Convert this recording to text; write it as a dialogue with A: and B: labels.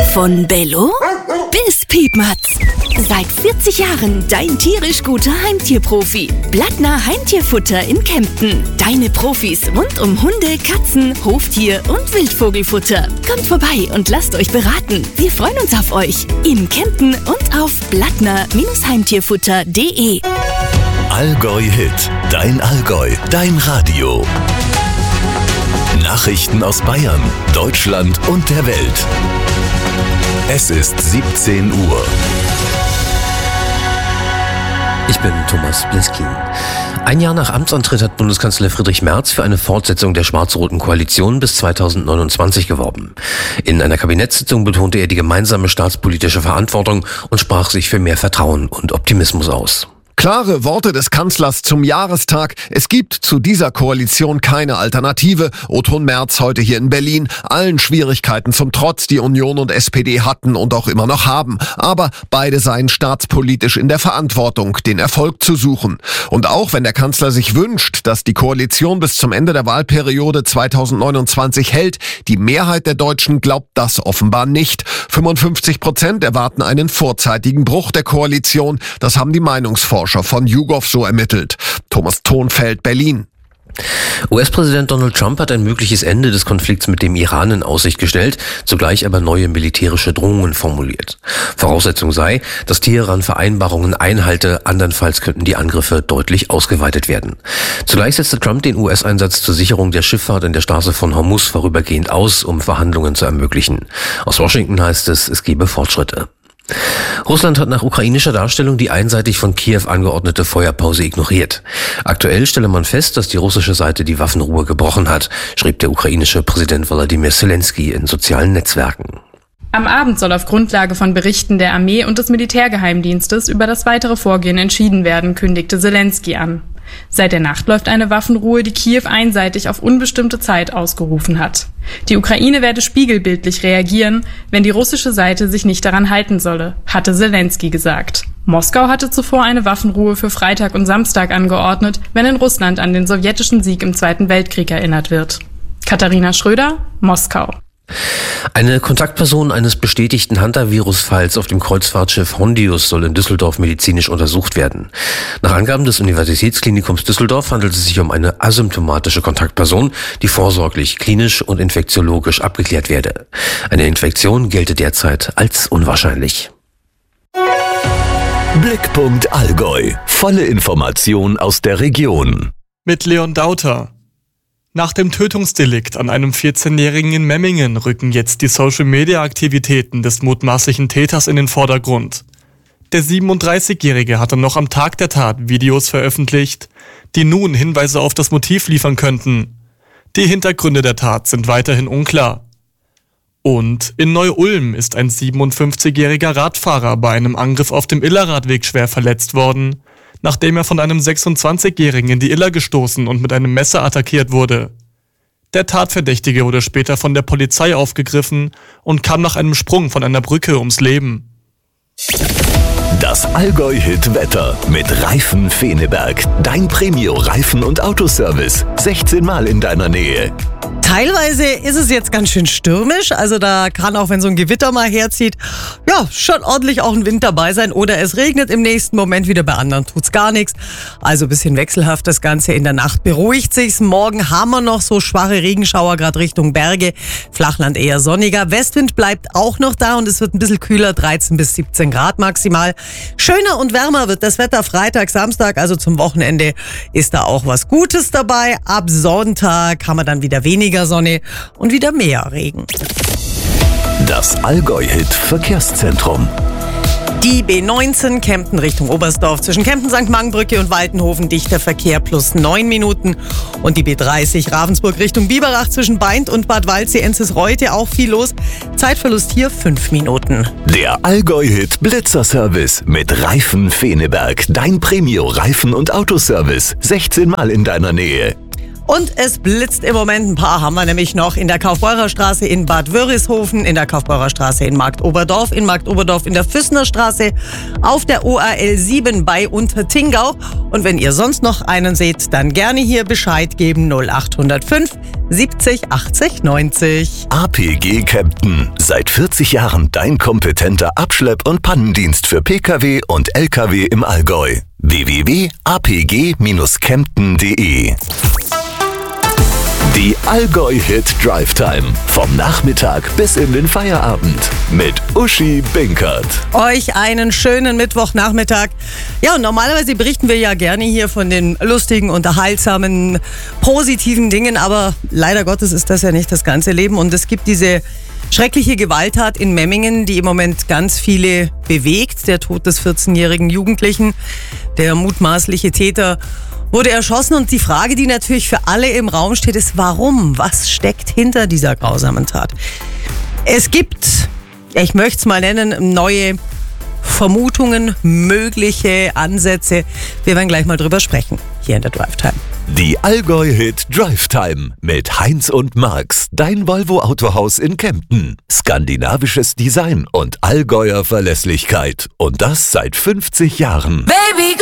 A: Von Bello bis Piepmatz. Seit 40 Jahren dein tierisch guter Heimtierprofi. Blattner Heimtierfutter in Kempten. Deine Profis rund um Hunde, Katzen, Hoftier und Wildvogelfutter. Kommt vorbei und lasst euch beraten. Wir freuen uns auf euch. In Kempten und auf blattner-heimtierfutter.de.
B: Allgäu Hit. Dein Allgäu. Dein Radio. Nachrichten aus Bayern, Deutschland und der Welt. Es ist 17 Uhr.
C: Ich bin Thomas Bliskin. Ein Jahr nach Amtsantritt hat Bundeskanzler Friedrich Merz für eine Fortsetzung der schwarz-roten Koalition bis 2029 geworben. In einer Kabinettssitzung betonte er die gemeinsame staatspolitische Verantwortung und sprach sich für mehr Vertrauen und Optimismus aus.
D: Klare Worte des Kanzlers zum Jahrestag. Es gibt zu dieser Koalition keine Alternative. Oton Merz heute hier in Berlin. Allen Schwierigkeiten zum Trotz, die Union und SPD hatten und auch immer noch haben. Aber beide seien staatspolitisch in der Verantwortung, den Erfolg zu suchen. Und auch wenn der Kanzler sich wünscht, dass die Koalition bis zum Ende der Wahlperiode 2029 hält, die Mehrheit der Deutschen glaubt das offenbar nicht. 55% erwarten einen vorzeitigen Bruch der Koalition. Das haben die Meinungsforscher von YouGov so ermittelt. Thomas Thonfeld, Berlin.
C: US-Präsident Donald Trump hat ein mögliches Ende des Konflikts mit dem Iran in Aussicht gestellt, zugleich aber neue militärische Drohungen formuliert. Voraussetzung sei, dass Teheran Vereinbarungen einhalte, andernfalls könnten die Angriffe deutlich ausgeweitet werden. Zugleich setzte Trump den US-Einsatz zur Sicherung der Schifffahrt in der Straße von Hormuz vorübergehend aus, um Verhandlungen zu ermöglichen. Aus Washington heißt es gebe Fortschritte. Russland hat nach ukrainischer Darstellung die einseitig von Kiew angeordnete Feuerpause ignoriert. Aktuell stelle man fest, dass die russische Seite die Waffenruhe gebrochen hat, schrieb der ukrainische Präsident Volodymyr Zelensky in sozialen Netzwerken.
E: Am Abend soll auf Grundlage von Berichten der Armee und des Militärgeheimdienstes über das weitere Vorgehen entschieden werden, kündigte Zelensky an. Seit der Nacht läuft eine Waffenruhe, die Kiew einseitig auf unbestimmte Zeit ausgerufen hat. Die Ukraine werde spiegelbildlich reagieren, wenn die russische Seite sich nicht daran halten solle, hatte Zelensky gesagt. Moskau hatte zuvor eine Waffenruhe für Freitag und Samstag angeordnet, wenn in Russland an den sowjetischen Sieg im Zweiten Weltkrieg erinnert wird. Katharina Schröder, Moskau.
C: Eine Kontaktperson eines bestätigten Hunter-Virus-Falls auf dem Kreuzfahrtschiff Hondius soll in Düsseldorf medizinisch untersucht werden. Nach Angaben des Universitätsklinikums Düsseldorf handelt es sich um eine asymptomatische Kontaktperson, die vorsorglich klinisch und infektiologisch abgeklärt werde. Eine Infektion gelte derzeit als unwahrscheinlich.
B: Blickpunkt Allgäu. Volle Information aus der Region.
F: Mit Leon Dauter. Nach dem Tötungsdelikt an einem 14-Jährigen in Memmingen rücken jetzt die Social-Media-Aktivitäten des mutmaßlichen Täters in den Vordergrund. Der 37-Jährige hatte noch am Tag der Tat Videos veröffentlicht, die nun Hinweise auf das Motiv liefern könnten. Die Hintergründe der Tat sind weiterhin unklar. Und in Neu-Ulm ist ein 57-jähriger Radfahrer bei einem Angriff auf dem Illerradweg schwer verletzt worden, nachdem er von einem 26-Jährigen in die Iller gestoßen und mit einem Messer attackiert wurde. Der Tatverdächtige wurde später von der Polizei aufgegriffen und kam nach einem Sprung von einer Brücke ums Leben.
B: Das Allgäu-Hit-Wetter mit Reifen Feneberg. Dein Premio-Reifen- und Autoservice. 16 Mal in deiner Nähe.
G: Teilweise ist es jetzt ganz schön stürmisch, also da kann auch, wenn so ein Gewitter mal herzieht, ja, schon ordentlich auch ein Wind dabei sein oder es regnet im nächsten Moment wieder, bei anderen tut's gar nichts. Also ein bisschen wechselhaft das Ganze. In der Nacht beruhigt sich's. Morgen haben wir noch so schwache Regenschauer, gerade Richtung Berge. Flachland eher sonniger. Westwind bleibt auch noch da und es wird ein bisschen kühler, 13 bis 17 Grad maximal. Schöner und wärmer wird das Wetter Freitag, Samstag, also zum Wochenende ist da auch was Gutes dabei. Ab Sonntag haben wir dann wieder weniger Sonne und wieder mehr Regen.
B: Das Allgäu-Hit-Verkehrszentrum.
G: Die B19 Kempten Richtung Oberstdorf zwischen Kempten, St. Mangenbrücke und Waltenhofen dichter Verkehr plus 9 Minuten. Und die B30 Ravensburg Richtung Biberach zwischen Baindt und Bad Waldsee-Ences-Reute auch viel los. Zeitverlust hier 5 Minuten.
B: Der Allgäu-Hit Blitzerservice mit Reifen Feneberg. Dein Premio Reifen- und Autoservice. 16 Mal in deiner Nähe.
G: Und es blitzt im Moment, ein paar haben wir nämlich noch, in der Kaufbeurer Straße in Bad Wörishofen, in der Kaufbeurer Straße in Marktoberdorf in der Füssner Straße, auf der ORL 7 bei Untertingau. Und wenn ihr sonst noch einen seht, dann gerne hier Bescheid geben, 0805 70 80 90.
B: APG Kempten. Seit 40 Jahren dein kompetenter Abschlepp- und Pannendienst für Pkw und Lkw im Allgäu. www.apg-kempten.de. Die Allgäu-Hit Drive Time. Vom Nachmittag bis in den Feierabend. Mit Uschi Binkert.
G: Euch einen schönen Mittwochnachmittag. Ja, und normalerweise berichten wir ja gerne hier von den lustigen, unterhaltsamen, positiven Dingen. Aber leider Gottes ist das ja nicht das ganze Leben. Und es gibt diese schreckliche Gewalttat in Memmingen, die im Moment ganz viele bewegt. Der Tod des 14-jährigen Jugendlichen. Der mutmaßliche Täter wurde erschossen, und die Frage, die natürlich für alle im Raum steht, ist, warum? Was steckt hinter dieser grausamen Tat? Es gibt, ich möchte es mal nennen, neue Vermutungen, mögliche Ansätze. Wir werden gleich mal drüber sprechen, hier in der Drive Time.
B: Die Allgäu-Hit Drive Time mit Heinz und Marx, dein Volvo-Autohaus in Kempten. Skandinavisches Design und Allgäuer Verlässlichkeit. Und das seit 50 Jahren.
A: Baby